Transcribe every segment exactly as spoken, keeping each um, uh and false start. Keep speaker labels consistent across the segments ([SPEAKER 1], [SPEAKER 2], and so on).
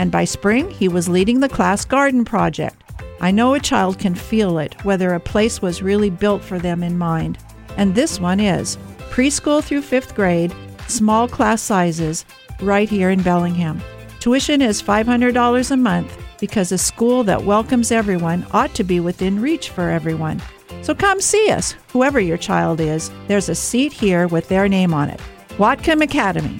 [SPEAKER 1] and by spring, he was leading the class garden project. I know a child can feel it, whether a place was really built for them in mind. And this one is. Preschool through fifth grade, small class sizes, right here in Bellingham. Tuition is five hundred dollars a month because a school that welcomes everyone ought to be within reach for everyone. So come see us, whoever your child is. There's a seat here with their name on it. Whatcom Academy.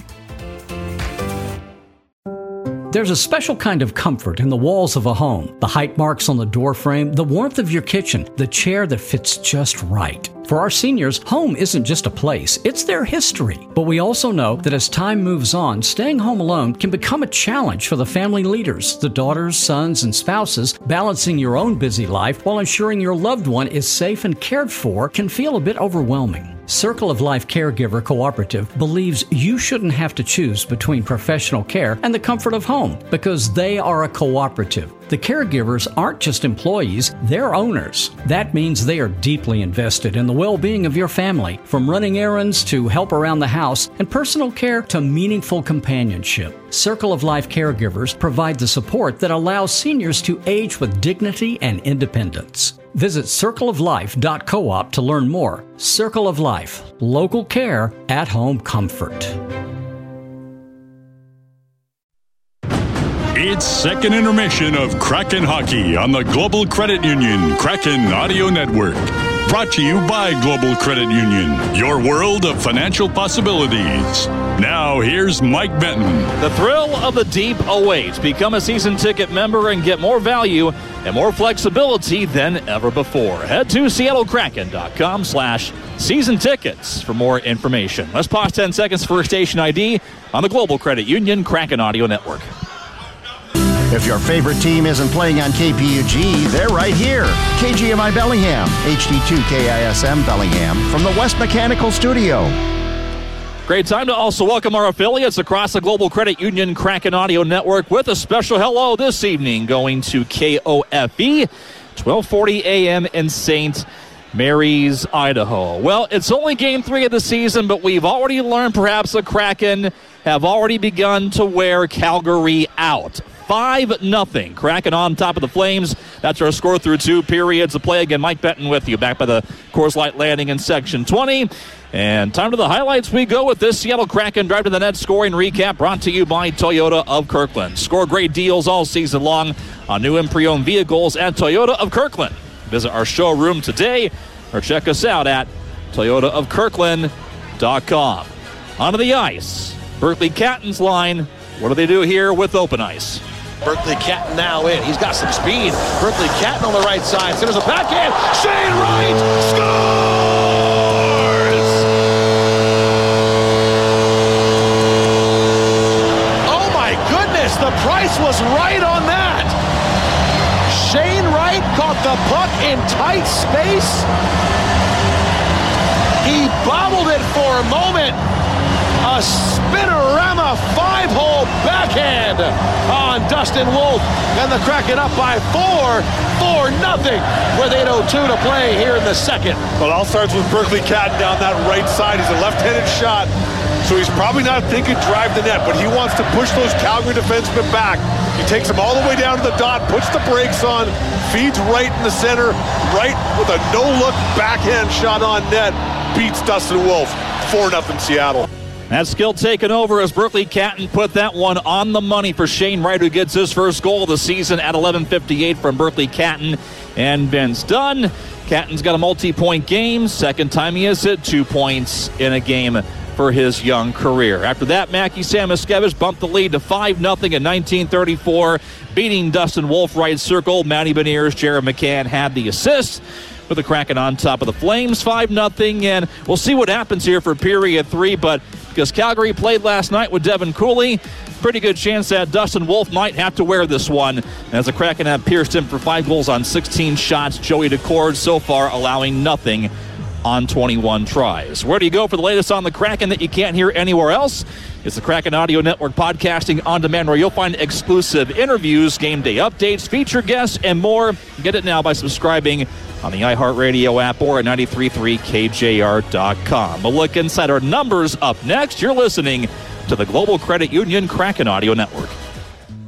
[SPEAKER 2] There's a special kind of comfort in the walls of a home. The height marks on the door frame, the warmth of your kitchen, the chair that fits just right. For our seniors, home isn't just a place, it's their history. But we also know that as time moves on, staying home alone can become a challenge for the family leaders, the daughters, sons, and spouses. Balancing your own busy life while ensuring your loved one is safe and cared for can feel a bit overwhelming. Circle of Life Caregiver Cooperative believes you shouldn't have to choose between professional care and the comfort of home because they are a cooperative. The caregivers aren't just employees, they're owners. That means they are deeply invested in the well-being of your family, from running errands to help around the house and personal care to meaningful companionship. Circle of Life Caregivers provide the support that allows seniors to age with dignity and independence. Visit circle of life dot coop to learn more. Circle of Life, local care, at-home comfort.
[SPEAKER 3] It's second intermission of Kraken Hockey on the Global Credit Union Kraken Audio Network. Brought to you by Global Credit Union, your world of financial possibilities. Now, here's Mike Benton.
[SPEAKER 4] The thrill of the deep awaits. Become a season ticket member and get more value and more flexibility than ever before. Head to seattle kraken dot com slash season tickets for more information. Let's pause ten seconds for station I D on the Global Credit Union Kraken Audio Network.
[SPEAKER 5] If your favorite team isn't playing on K P U G, they're right here. K G M I Bellingham, H D two K I S M Bellingham from the West Mechanical Studio.
[SPEAKER 4] Great time to also welcome our affiliates across the Global Credit Union Kraken Audio Network with a special hello this evening going to K O F E, twelve forty a.m. in Saint Mary's, Idaho. Well, it's only game three of the season, but we've already learned perhaps the Kraken have already begun to wear Calgary out. five nothing. Kraken on top of the Flames. That's our score through two periods of play. Again, Mike Benton with you back by the Coors Light Landing in Section twenty. And time to the highlights we go with this Seattle Kraken Drive to the Net scoring recap brought to you by Toyota of Kirkland. Score great deals all season long on new and pre-owned vehicles at Toyota of Kirkland. Visit our showroom today or check us out at toyota of kirkland dot com. Onto the ice. Berkeley Catton's line. What do they do here with open ice?
[SPEAKER 6] Berkeley Catton now in. He's got some speed. Berkeley Catton on the right side. There's a backhand. Shane Wright scores! Oh my goodness, the price was right on that. Shane Wright caught the puck in tight space. He bobbled it for a moment. A spinorama five-hole backhand on Dustin Wolf. And the Kraken up by four, four nothing with eight oh two to play here in the second.
[SPEAKER 7] Well, it all starts with Berkeley Catton down that right side. He's a left-handed shot, so he's probably not thinking drive the net, but he wants to push those Calgary defensemen back. He takes them all the way down to the dot, puts the brakes on, feeds right in the center, right with a no-look backhand shot on net, beats Dustin Wolf. four nothing Seattle.
[SPEAKER 4] That skill taken over as Berkeley Catton put that one on the money for Shane Wright, who gets his first goal of the season at eleven fifty-eight from Berkeley Catton and Vince Dunn. Catton's got a multi-point game. Second time he has hit two points in a game for his young career. After that, Mackie Samoskevich bumped the lead to five nothing in nineteen thirty-four, beating Dustin Wolf right circle. Matty Beniers, Jared McCann had the assist. With the Kraken on top of the Flames, five nothing, and we'll see what happens here for period three, but because Calgary played last night with Devin Cooley, pretty good chance that Dustin Wolf might have to wear this one, as the Kraken have pierced him for five goals on sixteen shots. Joey Decord so far allowing nothing on twenty-one tries. Where do you go for the latest on the Kraken that you can't hear anywhere else? It's the Kraken Audio Network podcasting on demand, where you'll find exclusive interviews, game day updates, feature guests, and more. Get it now by subscribing on the iHeartRadio app or at ninety-three point three K J R dot com. A look inside our numbers up next. You're listening to the Global Credit Union Kraken Audio Network.